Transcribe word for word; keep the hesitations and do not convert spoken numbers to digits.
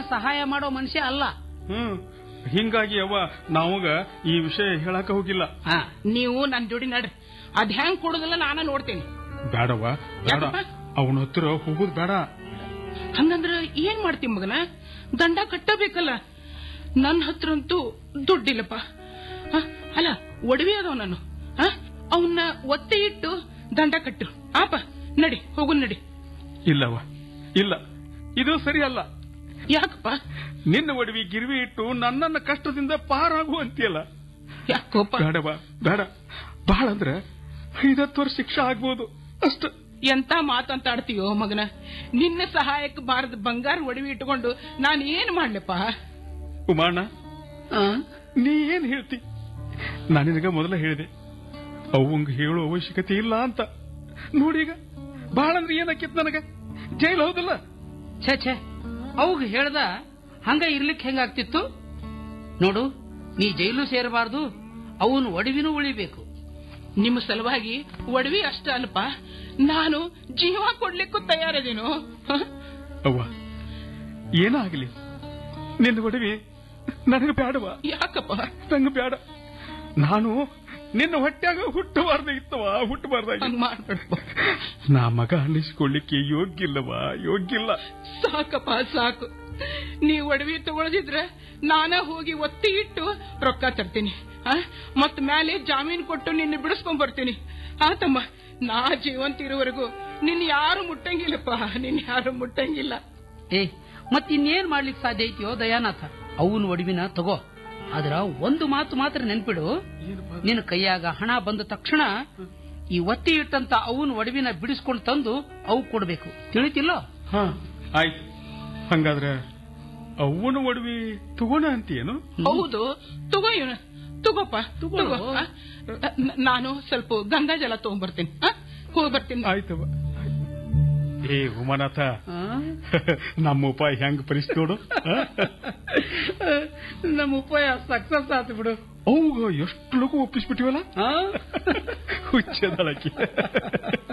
ಸಹಾಯ ಮಾಡೋ ಮನುಷ್ಯ ಅಲ್ಲ. ಹ್ಮ್ ಹಿಂಗಾಗಿ ಅವ್ವ ನಾವಾಗ ಈ ವಿಷಯ ಹೇಳಕ ಹೋಗಿಲ್ಲ. ನೀವು ನನ್ ಜೋಡಿ ನಡ್ರಿ, ಅದ್ ಹೆಂಗ್ ಕೊಡುದಿಲ್ಲ ನಾನ ನೋಡ್ತೇನೆ. ಬೇಡವ್ವ ಬೇಡ, ಅವನ ಹತ್ರ ಹೋಗುದ್ ಬೇಡ. ಹಂಗಂದ್ರ ಏನ್ ಮಾಡ್ತೀನಿ ಮಗನ? ದಂಡ ಕಟ್ಟಬೇಕಲ್ಲ. ನನ್ ಹತ್ರ ಅಂತೂ ದುಡ್ಡಿಲ್ಲಪ್ಪ. ಅಲ್ಲ ಒಡವೆ ಅದಾವ ನಾನು, ಅವನ್ನ ಒತ್ತೆ ಇಟ್ಟು ದಂಡ ಕಟ್ಟು. ಆಪ ನಡಿ, ಹೋಗು ನಡಿ. ಇಲ್ಲವ ಇಲ್ಲ, ಇದು ಸರಿ ಅಲ್ಲ. ಯಾಕಪ್ಪ? ನಿನ್ನ ಒಡವಿ ಗಿರ್ವಿ ಇಟ್ಟು ನನ್ನನ್ನ ಕಷ್ಟದಿಂದ ಪಾರಾಗು ಅಂತೀಯಲ್ಲ. ಯಾಕೋಪ? ಬೇಡವಾ ಬೇಡ, ಬಹಳ ಅಂದ್ರೆ ಐದತ್ತು ವರ್ಷ ಶಿಕ್ಷೆ ಆಗ್ಬೋದು ಅಷ್ಟ. ಎಂತ ಮಾತಂತ ಆಡ್ತೀಯೋ ಮಗನ? ನಿನ್ನ ಸಹಾಯಕ್ಕೆ ಬಾರದ ಬಂಗಾರ ಒಡವಿ ಇಟ್ಟುಕೊಂಡು ನಾನು ಏನ್ ಮಾಡ್ಲಪ್ಪ? ಉಮಾಣ, ನೀ ಏನ್ ಹೇಳ್ತಿ? ನಾನು ನಿನಗ ಮೊದಲ ಹೇಳಿದೆ ಅವಂಗ ಹೇಳೋ ಅವಶ್ಯಕತೆ ಇಲ್ಲ ಅಂತ. ನೋಡೀಗ ಬಹಳ ಅಂದ್ರೆ ಏನಕ್ಕಿತ್ ನನಗ? ಜೈಲ್ ಹೌದಲ್ಲ? ಛೇ ಛೇ, ಅವಾಗ ಹೇಳ್ದ ಹಂಗ ಇರ್ಲಿಕ್ಕೆ ಹೆಂಗಾಗ್ತಿತ್ತು ನೋಡು. ನೀ ಜೈಲು ಸೇರಬಾರ್ದು, ಅವನು ಒಡವಿನೂ ಉಳಿಬೇಕು. ನಿಮ್ಮ ಸಲುವಾಗಿ ಒಡವಿ ಅಷ್ಟ ಅಲ್ಪ, ನಾನು ಜೀವ ಕೊಡ್ಲಿಕ್ಕೂ ತಯಾರದೇನು. ಅವ್ವ ಏನಾಗಲಿ, ನಿನ್ನ ಒಡವಿ ನನಗೆ ಬೇಡವಾ? ಯಾಕಪ್ಪ? ನಂಗೆ ಬೇಡ. ನಾನು ನಿನ್ನ ಹೊಟ್ಟ್ಯಾಗ ಹುಟ್ಟಬಾರ್ದ ಇತ್ತವ, ಹುಟ್ಟಬಾರ್ದಾಗ. ನಾ ಮಗ ಅನ್ನಿಸ್ಕೊಳ್ಳಿಕ್ಕೆ ಯೋಗ್ಯಿಲ್ಲವಾ, ಯೋಗ್ಯಿಲ್ಲ. ಸಾಕಪ್ಪ ಸಾಕು. ನೀ ಒಡವಿ ತಗೊಳದಿದ್ರೆ ನಾನ ಹೋಗಿ ಒತ್ತಿ ಇಟ್ಟು ರೊಕ್ಕ ತರ್ತೀನಿ, ಮತ್ ಮೇಲೆ ಜಾಮೀನು ಕೊಟ್ಟು ನಿನ್ನ ಬಿಡಿಸ್ಕೊಂಡ್ ಬರ್ತೀನಿ. ಆತಮ್ಮ, ನಾ ಜೀವಂತ ಇರುವವರೆಗೂ ನಿನ್ ಯಾರು ಮುಟ್ಟಂಗಿಲ್ಲಪ್ಪ, ನಿನ್ ಯಾರು ಮುಟ್ಟಂಗಿಲ್ಲ. ಏ ಮತ್ ಇನ್ನೇನ್ ಮಾಡ್ಲಿಕ್ಕೆ ಸಾಧ್ಯ ಐತಿಯೋ ದಯಾನಾಥ? ಅವನು ಒಡವಿನ ತಗೋ, ಆದ್ರ ಒಂದು ಮಾತು ಮಾತ್ರ ನೆನ್ಪಿಡು. ನಿನ್ನ ಕೈಯಾಗ ಹಣ ಬಂದ ತಕ್ಷಣ ಈ ಒತ್ತಿ ಇಟ್ಟಂತ ಅವನು ಒಡವಿನ ಬಿಡಿಸ್ಕೊಂಡು ತಂದು ಅವು ಕೊಡ್ಬೇಕು, ತಿಳಿತಿಲ್ಲ? ಆಯ್ತು, ಹಂಗಾದ್ರೆ ಅವನು ಒಡವಿ ತಗೋಣ ಅಂತೀಯೇನು? ಹೌದು, ತಗೋ ಇವನು, ತಗೋಪ್ಪ ತಗೋ. ನಾನು ಸ್ವಲ್ಪ ಗಂಗಾ ಜಲ ತಗೊಂಡ್ಬರ್ತೀನಿ, ಹೋಗಿ ಬರ್ತೀನಿ. ಆಯ್ತವ. ಏ ಉಮಾನಾಥ, ನಮ್ಮ ಉಪಾಯ ಹೆಂಗ್ ಪರಿಸ್ಥಿತಿ ನೋಡು. ನಮ್ಮ ಉಪಾಯ ಸಕ್ಸಸ್ ಆತು ಬಿಡು. ಅವಾಗ ಎಷ್ಟು ಲೋಕ ಒಪ್ಪಿಸ್ಬಿಟ್ಟಿವಲ್ಲ, ಹುಚ್ಚದಳಕ್ಕೆ.